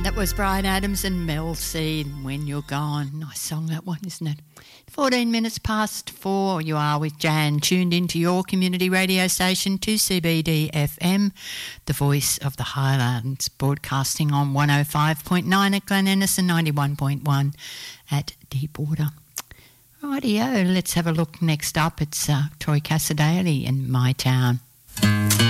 That was Bryan Adams and Mel C, When You're Gone. Nice song, that one, isn't it? 14 minutes past 4, you are with Jan, tuned into your community radio station, 2CBD FM, the voice of the Highlands, broadcasting on 105.9 at Glen Innes and 91.1 at Deepwater. Rightio, let's have a look next up. It's Troy Cassar-Daley in My Town.